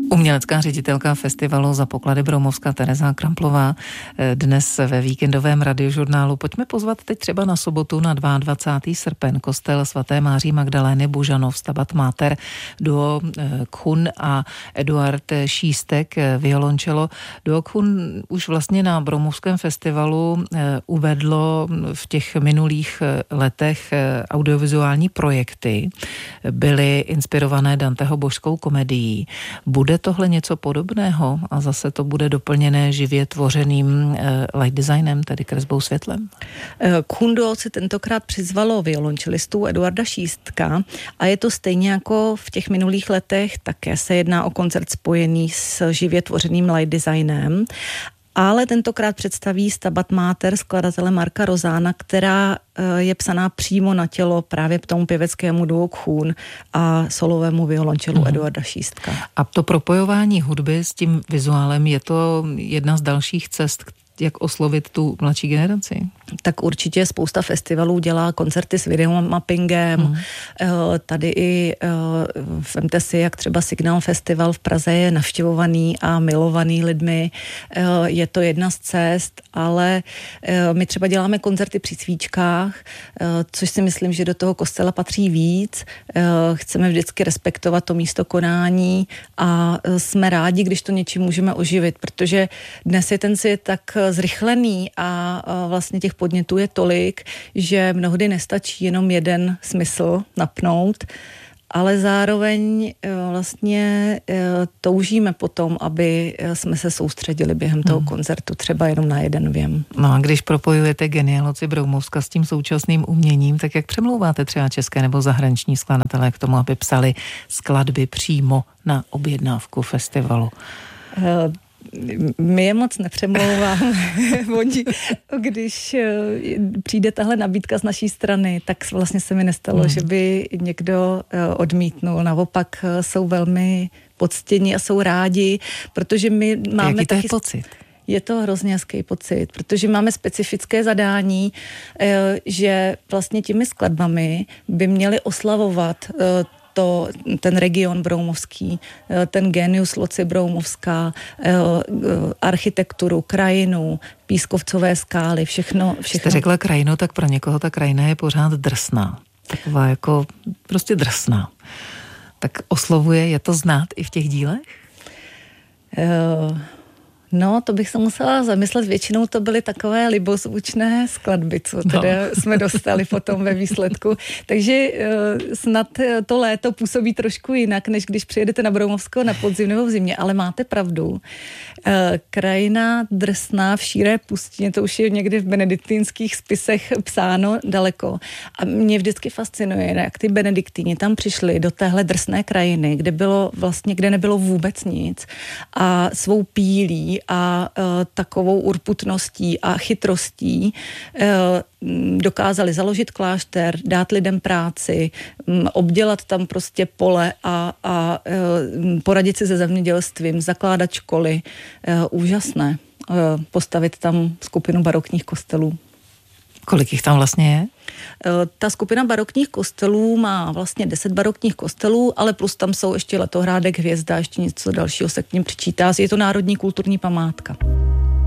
Umělecká ředitelka festivalu Za poklady Broumovska Tereza Kramplová dnes ve víkendovém radiožurnálu. Pojďme pozvat teď třeba na sobotu na 22. srpen kostel svaté Máří Magdalény Bužanov, Stabat Mater, duo Khun a Eduard Šístek, violončelo. Duo Khun už vlastně na Broumovském festivalu uvedlo v těch minulých letech audiovizuální projekty. Byly inspirované Danteho Božskou komedií. Bude tohle něco podobného a zase to bude doplněné živě tvořeným light designem, tedy kresbou světlem? Khun duo si tentokrát přizvalo violončelistu Eduarda Šístka a je to stejně jako v těch minulých letech, také se jedná o koncert spojený s živě tvořeným light designem. Ale tentokrát představí Stabat Mater skladatele Marka Rozána, která je psaná přímo na tělo právě tomu pěveckému duo Khun a solovému violončelu Eduarda Šístka. A to propojování hudby s tím vizuálem, je to jedna z dalších cest, jak oslovit tu mladší generaci? Tak určitě spousta festivalů dělá koncerty s videomappingem. Tady i vemte si, jak třeba Signál Festival v Praze je navštěvovaný a milovaný lidmi. Je to jedna z cest, ale my třeba děláme koncerty při svíčkách, což si myslím, že do toho kostela patří víc. Chceme vždycky respektovat to místo konání a jsme rádi, když to něčím můžeme oživit, protože dnes je ten svět tak zrychlený a vlastně těch podnětů je tolik, že mnohdy nestačí jenom jeden smysl napnout, ale zároveň vlastně toužíme potom, aby jsme se soustředili během toho koncertu třeba jenom na jeden věm. No a když propojujete genialoci Broumovska s tím současným uměním, tak jak přemlouváte třeba české nebo zahraniční skladatelé k tomu, aby psali skladby přímo na objednávku festivalu? My je moc nepřemlouváme. Oni, když přijde tahle nabídka z naší strany, tak vlastně se mi nestalo, že by někdo odmítnul. Naopak jsou velmi poctění a jsou rádi, protože my máme jaký to taky... je pocit? Je to hrozně hezký pocit, protože máme specifické zadání, že vlastně těmi skladbami by měli oslavovat ten region broumovský, ten genius loci broumovská, architekturu, krajinu, pískovcové skály, všechno. Jste řekla krajinu, tak pro někoho ta krajina je pořád drsná. Taková jako prostě drsná. Tak oslovuje, je to znát i v těch dílech? No, to bych se musela zamyslet. Většinou to byly takové libozvučné skladby, co teda jsme dostali potom ve výsledku. Takže snad to léto působí trošku jinak, než když přijedete na Broumovsko na podzim nebo v zimě, ale máte pravdu. Krajina drsná v šíré pustině, to už je někdy v benediktínských spisech psáno daleko. A mě vždycky fascinuje, jak ty benediktíni tam přišli do téhle drsné krajiny, kde nebylo vůbec nic a svou pílí a takovou urputností a chytrostí dokázali založit klášter, dát lidem práci, obdělat tam prostě pole a poradit si se zemědělstvím, zakládat školy. Úžasné. Postavit tam skupinu barokních kostelů. Kolik jich tam vlastně je? Ta skupina barokních kostelů má vlastně 10 barokních kostelů, ale plus tam jsou ještě Letohrádek, Hvězda, ještě něco dalšího se k ním přičítá. Je to národní kulturní památka.